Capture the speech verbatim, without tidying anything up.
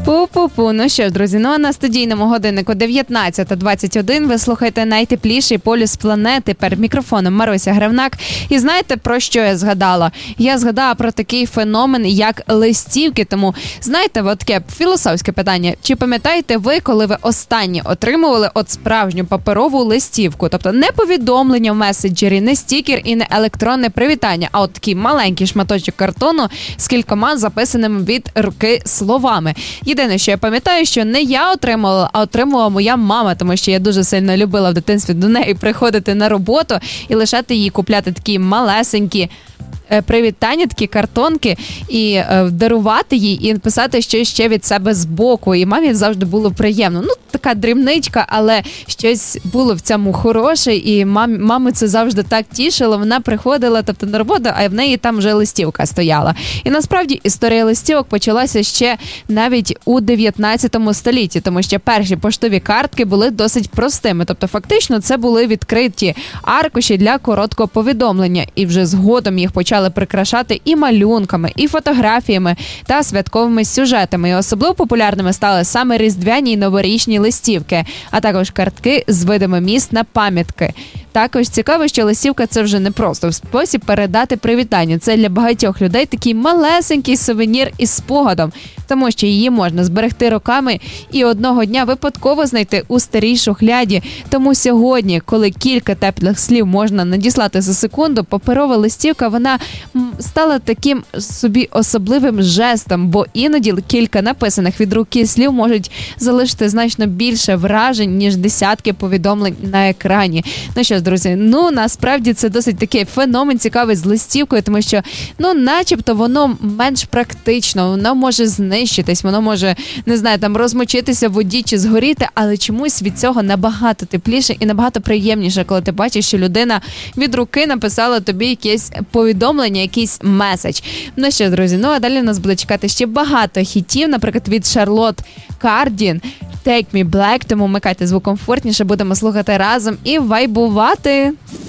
Пу-пу-пу. Ну що ж, друзі, ну а на студійному годиннику дев'ятнадцята двадцять один ви слухаєте найтепліший полюс планети. Перед мікрофоном Маруся Гревнак. І знаєте, про що я згадала? Я згадала про такий феномен, як листівки. Тому, знаєте, от таке філософське питання. Чи пам'ятаєте ви, коли ви останні отримували от справжню паперову листівку? Тобто не повідомлення в меседжері, не стікер і не електронне привітання, а от такий маленький шматочок картону з кількома записаними від руки словами. Єдине, що я пам'ятаю, що не я отримала, а отримала моя мама, тому що я дуже сильно любила в дитинстві до неї приходити на роботу і лишати їй купляти такі малесенькі привітання, такі картонки, і е, дарувати їй, і писати щось ще від себе збоку. І мамі завжди було приємно. Ну, така дрібничка, але щось було в цьому хороше, і мам, маму це завжди так тішило. Вона приходила, тобто, на роботу, а в неї там вже листівка стояла. І насправді історія листівок почалася ще навіть у дев'ятнадцятому столітті, тому що перші поштові картки були досить простими. Тобто, фактично, це були відкриті аркуші для короткого повідомлення, і вже згодом їх почали прикрашати і малюнками, і фотографіями та святковими сюжетами. І особливо популярними стали саме різдвяні й новорічні листівки, а також картки з видами міст на пам'ятки. Також цікаво, що листівка – це вже не просто спосіб передати привітання. Це для багатьох людей такий малесенький сувенір із спогадом, тому що її можна зберегти роками і одного дня випадково знайти у старій шухляді. Тому сьогодні, коли кілька теплих слів можна надіслати за секунду, паперова листівка, вона стала таким собі особливим жестом, бо іноді кілька написаних від руки слів можуть залишити значно більше вражень, ніж десятки повідомлень на екрані. Ну що ж, друзі, ну насправді це досить такий феномен цікавий з листівкою, тому що, ну, начебто воно менш практично, воно може знищитись, воно може, не знаю, там розмочитися в воді чи згоріти, але чомусь від цього набагато тепліше і набагато приємніше, коли ти бачиш, що людина від руки написала тобі якесь повідомлення, якийсь меседж. Ну що, друзі, ну а далі нас буде чекати ще багато хітів, наприклад, від Шарлот Кардін, Take Me Black, тому вмикайте звук комфортніше, будемо слухати разом і вайбувати.